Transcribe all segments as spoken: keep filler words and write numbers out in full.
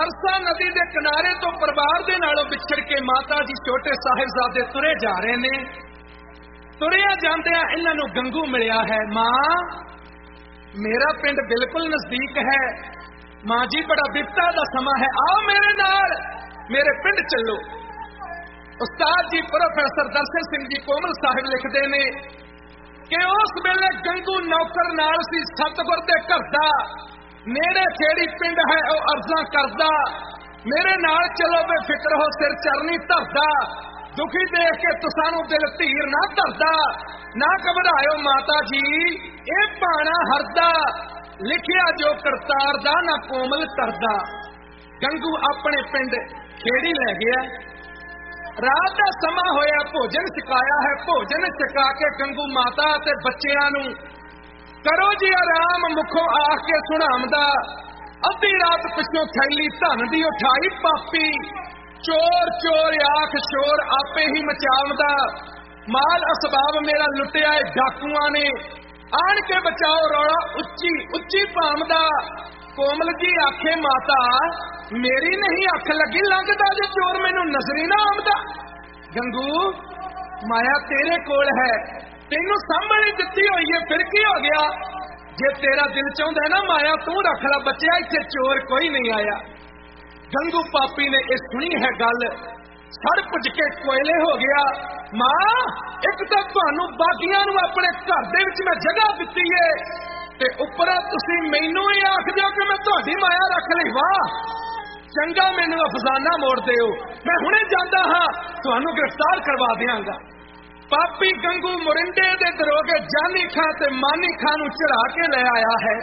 सरसा नदी के किनारे तो परिवार के नालों विछड़ के माता जी छोटे साहिबजादे तुरे जा रहे ने। तुरिया जांदियां इन्हां नूं गंगू मिलिया है। मां, मेरा पिंड बिल्कुल नजदीक है। मां जी, बड़ा बिपता दा समा है, आओ मेरे नाल, मेरे पिंड चलो। उस्ताद जी प्रोफेसर दर्शन सिंह जी कोमल साहिब लिखते ने कि उस वेले गंगू नौकर नाल सी सतगुर दे घर दा, नेड़े खेड़ी पिंड है वह अर्जा करदा, मेरे नाल चलो बेफिक्र हो सिर चरनी धरदा, दुखी देख के तुसानू दिल धीर ना धरदा, ना घबरायो माता जी ये भाना हरदा, लिखिया जो करतार दा ना कोमल तरदा। गंगू अपने पिंड खेड़ी लै गया। रात का समा होया, भोजन छकाया है। भोजन छका के गंगू माता ते बच्चियां नू करो जी आराम, मुखों आके सुनामदा। अद्धी रात पिछों थैली धन दी उठाई पापी, चोर चोर आख शोर आपे ही मचावदा। माल असबाब मेरा लुटिया डाकुआं ने, आन के बचाओ रौला उच्ची उच्ची पामदा। कोमल जी आखे माता मेरी नहीं अख लगी, लंघदा जे चोर मैनू नजरी ना आमदा। गंगू, माया तेरे कोल है, तेनू सामने दिती हुई है, फिर की हो गया? जे तेरा दिल चाहता है ना माया तू रख ला बच्चा, इत्थे चोर कोई नहीं आया। गंगू पापी ने यह सुनी है गल, सड़ भुज के कोयले हो गया। मां, एक तो तुहानू बागियां नू अपने घर दे विच मैं जगह दिती है ते उपरा तुसी मैनू ही आख दिओ कि मैं तुहाडी माया रख लई। वाह, चंगा मैनू अफसाना मोड़ दिओ, मैं हुणे जांदा हां, तुहानू गिरफ्तार करवा दियांगा। पापी गंगू मुरिंडे दे दरोगे जानी खां ते मानी खां नू चढ़ा के ले आया है।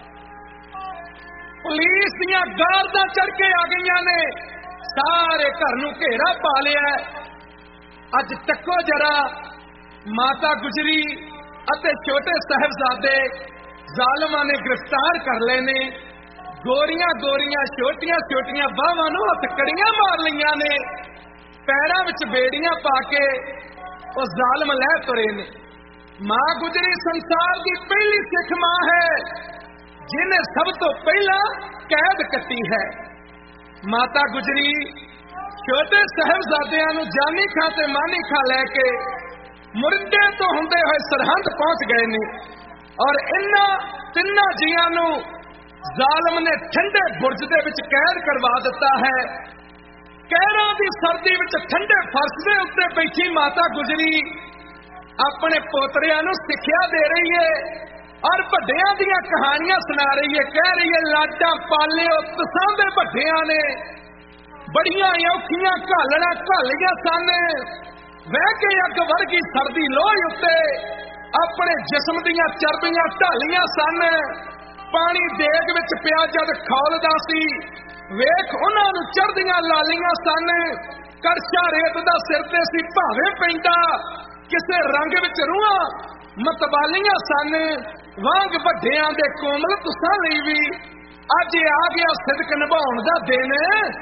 पुलिस दियां गार्दां चढ़ के आ गईयां ने, सारे घर नू घेरा पा लिया। अज तक्को जरा, माता गुजरी अते छोटे साहिबजादे जालमां ने गिरफ्तार कर ले ने। गोरियां गोरियां छोटियां छोटियां बाहां नू हथकड़ियां मार लईयां ने, पैरां विच बेड़ियां पा के वो जालम लै तुरे ने। मां गुजरी संसार की पहली सिख मां है जिन्हें सब तो पहला कैद कटी है। माता गुजरी छोटे साहिबजादियां नू जानी खां ते मानी खां लैके मुरिंडे तो हुंदे होए सरहंद पहुंच गए ने और इन्हां तिन्नां जियां नू जालम ने ठंडे बुरज दे विच कैद करवा दिता है। कहरां दी सर्दी विच ठंडे फर्श दे उत्ते बैठी माता गुजरी अपने पोतरियां नू सिक्ख्या दे रही है और वड्डियां दियां कहानियां सुना रही है। कह रही है लाडां पालिओ तुसां दे वड्डियां ने, बड़ियां औखियां घालना घालियां सन, वह के अग वर्गी सर्दी लोह उत्ते अपने जिस्म दियां चरबियां ढालियां सन। पानी देग विच पिया जद खौलदा सी, वेख उन्हां नू चढ़दियां लालियां सन। कड़छा रेत दा सिर ते सी भावें पैंदा, किसे रंग विच रूहां मतवालियां सन। वांग वड्डियां दे कोमल तुसां लई भी अज आ गया सिदक निभाउण दा दिन।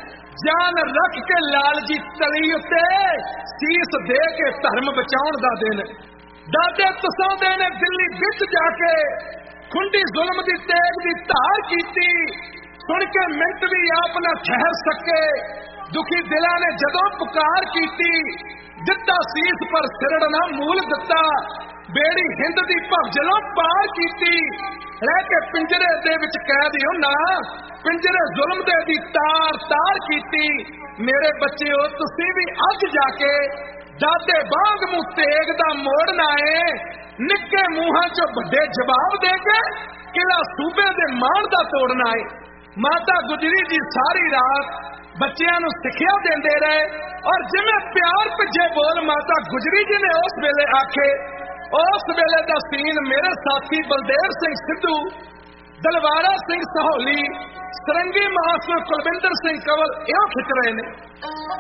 जान रख के लाल जी तली उत्ते सीस दे के धर्म बचाउण दा दिन। दादे तुसां दे ने दिल्ली विच जाके खुंडी जुल्म दी तेग दी धार कीती, सुन के मिंट भी आप ना ठहर सके। दुखी दिलां ने जदों पुकार कीती, दिता सीस पर सिरड़ना मूल दिता। बेड़ी हिंद दी भवजलों पार कीती, रह के पिंजरे दे विच कैद होना, पिंजरे जुल्म दे दी तार तार कीती। मेरे बच्चे हो तुसी भी अज जाके दादे बांग मुंह तेग दा मोड़ना है, निक्के मूहां चो बड़े जवाब दे के किला सूबे दे मान दा तोड़ना है। माता गुजरी जी सारी रात बच्चियां नू सिक्ख्या देंदे रहे और जिवें प्यार भजे बोल माता गुजरी जी ने उस वेले आखे, उस वेले दा सीन मेरे साथी बलदेव सिंह सिद्धू, दलवारा सिंह सहोली, सरंगी मास्टर कुलविंदर सिंह कंवल इहो खिच रहे ने।